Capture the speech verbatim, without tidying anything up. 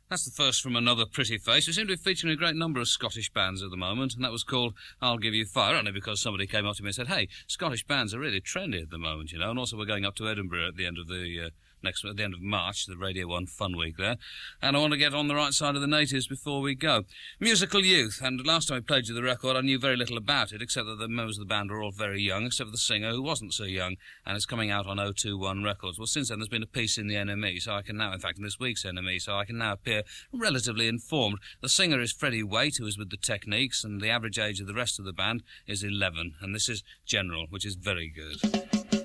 That's the first from Another Pretty Face. We seem to be featuring a great number of Scottish bands at the moment, and that was called I'll Give You Fire, only because somebody came up to me and said, hey, Scottish bands are really trendy at the moment, you know, and also we're going up to Edinburgh at the end of the... Uh, next at the end of March, the Radio one Fun Week there, and I want to get on the right side of the natives before we go. Musical Youth, and last time I played you the record I knew very little about it, except that the members of the band were all very young, except for the singer who wasn't so young, and it's coming out on oh two one Records. Well, since then there's been a piece in the N M E, so I can now, in fact in this week's N M E, so I can now appear relatively informed. The singer is Freddie Waite, who is with the Techniques, and the average age of the rest of the band is eleven, and this is General, which is very good.